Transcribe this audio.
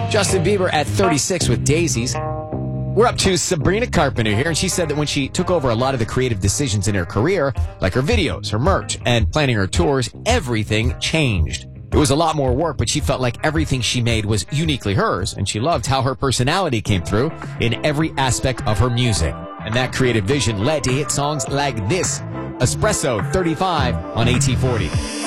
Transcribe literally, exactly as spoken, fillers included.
Justin Bieber at thirty-six with Daisies. We're up to Sabrina Carpenter here, and she said that when she took over a lot of the creative decisions in her career, like her videos, her merch, and planning her tours, everything changed. It was a lot more work, but she felt like everything she made was uniquely hers, and she loved how her personality came through in every aspect of her music. And that creative vision led to hit songs like this, Espresso thirty-five on A T forty.